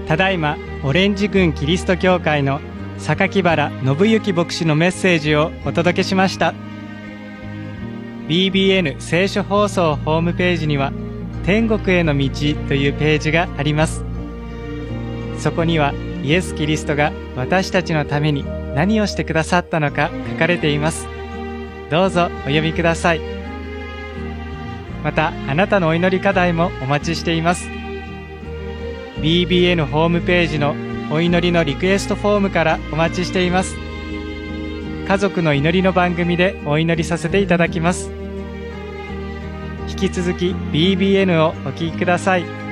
ただいまオレンジ郡キリスト教会の榊原信之牧師のメッセージをお届けしました。 BBN 聖書放送ホームページには天国への道というページがあります。そこにはイエス・キリストが私たちのために何をしてくださったのか書かれています。どうぞお読みください。またあなたのお祈り課題もお待ちしています。 BBN ホームページのお祈りのリクエストフォームからお待ちしています。家族の祈りの番組でお祈りさせていただきます。引き続き BBN をお聞きください。